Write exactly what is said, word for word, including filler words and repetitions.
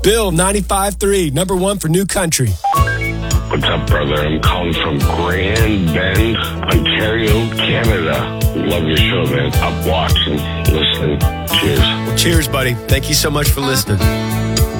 Bill, ninety-five three, number one for New Country. What's up, brother? I'm calling from Grand Bend, Ontario, Canada. Love your show, man. Up watching, listening. Cheers. Well, cheers, buddy. Thank you so much for listening.